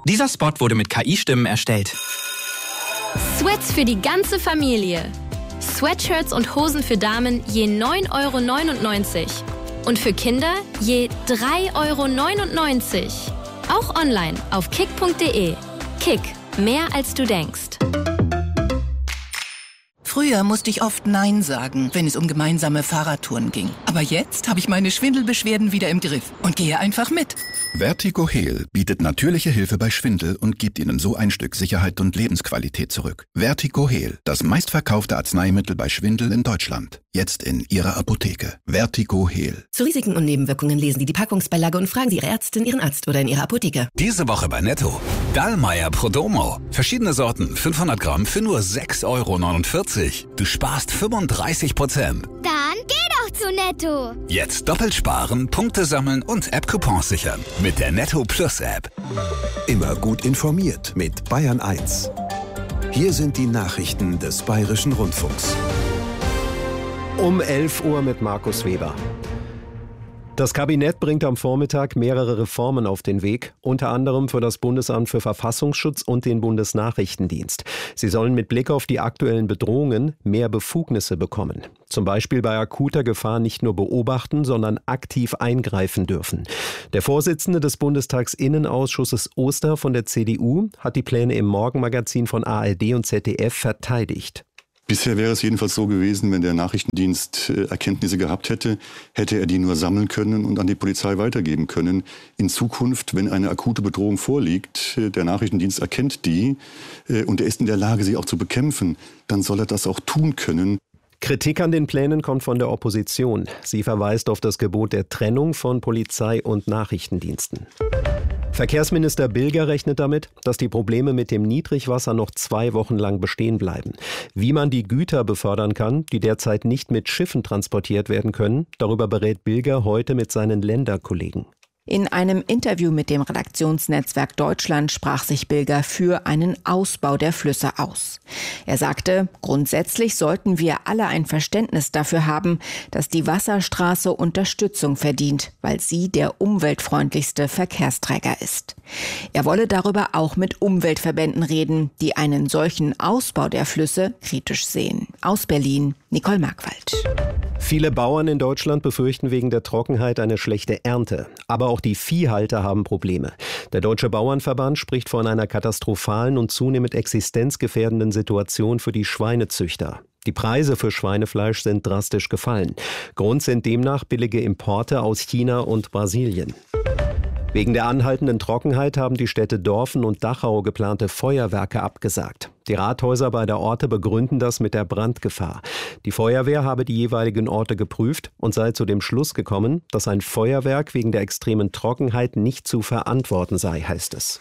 Dieser Spot wurde mit KI-Stimmen erstellt. Sweats für die ganze Familie. Sweatshirts und Hosen für Damen je 9,99 € und für Kinder je 3,99 €. Auch online auf kick.de. Kick, mehr als du denkst. Früher musste ich oft Nein sagen, wenn es um gemeinsame Fahrradtouren ging. Aber jetzt habe ich meine Schwindelbeschwerden wieder im Griff und gehe einfach mit. Vertigo Heal bietet natürliche Hilfe bei Schwindel und gibt Ihnen so ein Stück Sicherheit und Lebensqualität zurück. Vertigo Heal, das meistverkaufte Arzneimittel bei Schwindel in Deutschland. Jetzt in Ihrer Apotheke. Vertigo Heal. Zu Risiken und Nebenwirkungen lesen Sie die Packungsbeilage und fragen Sie Ihre Ärztin, Ihren Arzt oder in Ihrer Apotheke. Diese Woche bei Netto. Dallmayr Prodomo. Verschiedene Sorten, 500 Gramm für nur 6,49 €. Du sparst 35%. Dann geh doch zu Netto. Jetzt doppelt sparen, Punkte sammeln und App-Coupons sichern. Mit der Netto Plus App. Immer gut informiert mit Bayern 1. Hier sind die Nachrichten des Bayerischen Rundfunks. Um 11 Uhr mit Markus Weber. Das Kabinett bringt am Vormittag mehrere Reformen auf den Weg, unter anderem für das Bundesamt für Verfassungsschutz und den Bundesnachrichtendienst. Sie sollen mit Blick auf die aktuellen Bedrohungen mehr Befugnisse bekommen. Zum Beispiel bei akuter Gefahr nicht nur beobachten, sondern aktiv eingreifen dürfen. Der Vorsitzende des Bundestagsinnenausschusses Oster von der CDU hat die Pläne im Morgenmagazin von ARD und ZDF verteidigt. Bisher wäre es jedenfalls so gewesen, wenn der Nachrichtendienst Erkenntnisse gehabt hätte, hätte er die nur sammeln können und an die Polizei weitergeben können. In Zukunft, wenn eine akute Bedrohung vorliegt, der Nachrichtendienst erkennt die und er ist in der Lage, sie auch zu bekämpfen, dann soll er das auch tun können. Kritik an den Plänen kommt von der Opposition. Sie verweist auf das Gebot der Trennung von Polizei und Nachrichtendiensten. Verkehrsminister Bilger rechnet damit, dass die Probleme mit dem Niedrigwasser noch 2 Wochen lang bestehen bleiben. Wie man die Güter befördern kann, die derzeit nicht mit Schiffen transportiert werden können, darüber berät Bilger heute mit seinen Länderkollegen. In einem Interview mit dem Redaktionsnetzwerk Deutschland sprach sich Bilger für einen Ausbau der Flüsse aus. Er sagte, grundsätzlich sollten wir alle ein Verständnis dafür haben, dass die Wasserstraße Unterstützung verdient, weil sie der umweltfreundlichste Verkehrsträger ist. Er wolle darüber auch mit Umweltverbänden reden, die einen solchen Ausbau der Flüsse kritisch sehen. Aus Berlin, Nicole Markwald. Viele Bauern in Deutschland befürchten wegen der Trockenheit eine schlechte Ernte. Aber auch die Viehhalter haben Probleme. Der Deutsche Bauernverband spricht von einer katastrophalen und zunehmend existenzgefährdenden Situation für die Schweinezüchter. Die Preise für Schweinefleisch sind drastisch gefallen. Grund sind demnach billige Importe aus China und Brasilien. Wegen der anhaltenden Trockenheit haben die Städte Dorfen und Dachau geplante Feuerwerke abgesagt. Die Rathäuser beider Orte begründen das mit der Brandgefahr. Die Feuerwehr habe die jeweiligen Orte geprüft und sei zu dem Schluss gekommen, dass ein Feuerwerk wegen der extremen Trockenheit nicht zu verantworten sei, heißt es.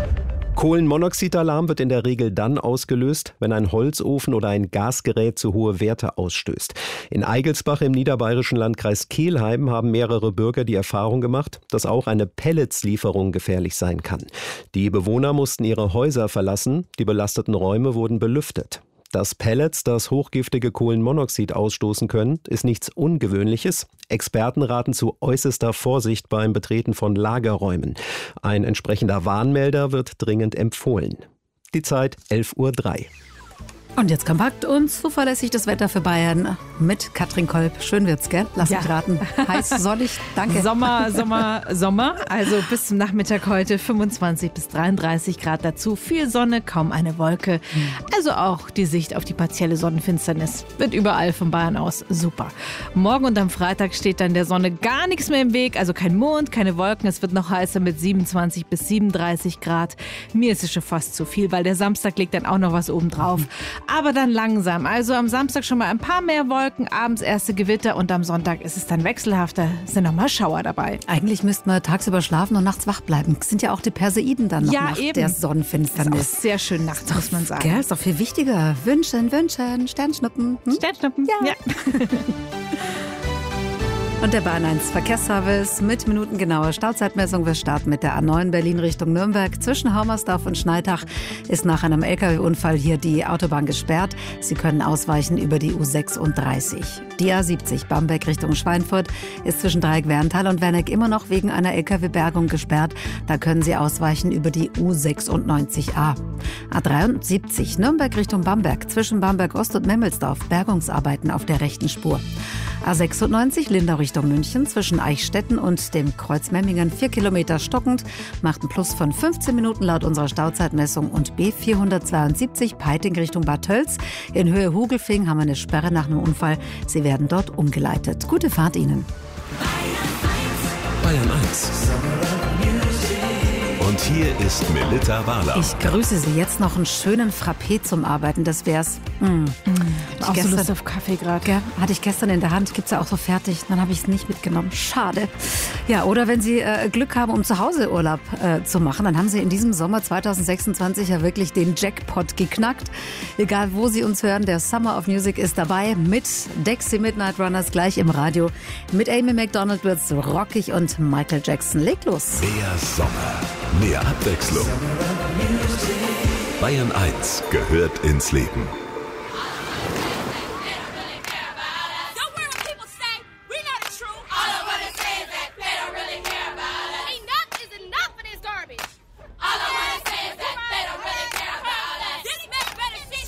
Kohlenmonoxidalarm wird in der Regel dann ausgelöst, wenn ein Holzofen oder ein Gasgerät zu hohe Werte ausstößt. In Eigelsbach im niederbayerischen Landkreis Kelheim haben mehrere Bürger die Erfahrung gemacht, dass auch eine Pelletslieferung gefährlich sein kann. Die Bewohner mussten ihre Häuser verlassen, die belasteten Räume wurden belüftet. Dass Pellets das hochgiftige Kohlenmonoxid ausstoßen können, ist nichts Ungewöhnliches. Experten raten zu äußerster Vorsicht beim Betreten von Lagerräumen. Ein entsprechender Warnmelder wird dringend empfohlen. Die Zeit 11:03 Uhr. Und jetzt kompakt und zuverlässig das Wetter für Bayern mit Katrin Kolb. Schön wird's, gell? Lass mich raten. Heiß, sonnig, danke. Sommer. Also bis zum Nachmittag heute 25 bis 33 Grad dazu. Viel Sonne, kaum eine Wolke. Also auch die Sicht auf die partielle Sonnenfinsternis wird überall von Bayern aus super. Morgen und am Freitag steht dann der Sonne gar nichts mehr im Weg. Also kein Mond, keine Wolken. Es wird noch heißer mit 27 bis 37 Grad. Mir ist es schon fast zu viel, weil der Samstag legt dann auch noch was oben drauf. Aber dann langsam. Also am Samstag schon mal ein paar mehr Wolken, abends erste Gewitter und am Sonntag ist es dann wechselhafter. Sind noch mal Schauer dabei. Eigentlich müssten wir tagsüber schlafen und nachts wach bleiben. Sind ja auch die Perseiden dann noch nach eben. Der Sonnenfinsternis. Ist auch sehr schön nachts, muss man sagen. Gell, ist doch viel wichtiger. Wünschen, Sternschnuppen. Sternschnuppen, ja. Und der Bahn 1 Verkehrsservice mit minutengenauer Stauzeitmessung. Wir starten mit der A9 Berlin Richtung Nürnberg. Zwischen Haumersdorf und Schneidach ist nach einem LKW-Unfall hier die Autobahn gesperrt. Sie können ausweichen über die U36. Die A70 Bamberg Richtung Schweinfurt ist zwischen Dreieck-Werntal und Werneck immer noch wegen einer LKW-Bergung gesperrt. Da können Sie ausweichen über die U96a. A73 Nürnberg Richtung Bamberg. Zwischen Bamberg-Ost und Memmelsdorf Bergungsarbeiten auf der rechten Spur. A96 Lindau Richtung München zwischen Eichstätten und dem Kreuz Memmingen 4 Kilometer stockend, macht ein Plus von 15 Minuten laut unserer Stauzeitmessung. Und B472 Peiting Richtung Bad Tölz. In Höhe Hugelfing haben wir eine Sperre nach einem Unfall. Sie werden dort umgeleitet. Gute Fahrt Ihnen. Bayern 1. Und hier ist Melitta Wahler. Ich grüße Sie. Jetzt noch einen schönen Frappé zum Arbeiten. Das wär's. Auch so Lust auf Kaffee gerade. Hatte ich gestern in der Hand. Gibt's ja auch so fertig. Dann habe ich es nicht mitgenommen. Schade. Ja, oder wenn Sie Glück haben, um zu Hause Urlaub zu machen, dann haben Sie in diesem Sommer 2026 ja wirklich den Jackpot geknackt. Egal, wo Sie uns hören, der Summer of Music ist dabei mit Dexy Midnight Runners gleich im Radio. Mit Amy Macdonald wird's rockig und Michael Jackson legt los. Mehr Sommer. Mehr Abwechslung. Bayern 1 gehört ins Leben.